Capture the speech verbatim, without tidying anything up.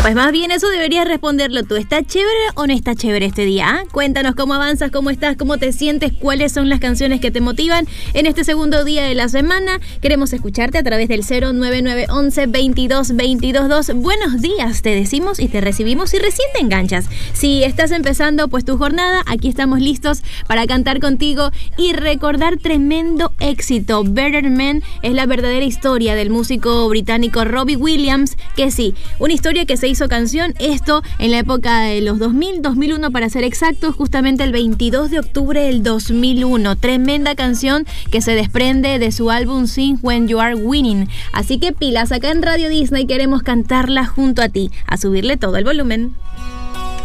Pues más bien eso deberías responderlo tú. ¿Está chévere o no está chévere este día? ¿eh? Cuéntanos cómo avanzas, cómo estás, cómo te sientes, cuáles son las canciones que te motivan en este segundo día de la semana. Queremos escucharte a través del cero nueve nueve once veintidós veintidós dos. Buenos días, te decimos y te recibimos y recién te enganchas. Si estás empezando pues tu jornada, aquí estamos listos para cantar contigo y recordar tremendo éxito. Better Man es la verdadera historia del músico británico Robbie Williams, que sí, una historia que se hizo canción, esto en la época de los dos mil, dos mil uno para ser exactos, justamente el veintidós de octubre del dos mil uno. Tremenda canción que se desprende de su álbum Sing When You Are Winning. Así que pilas, acá en Radio Disney queremos cantarla junto a ti, a subirle todo el volumen.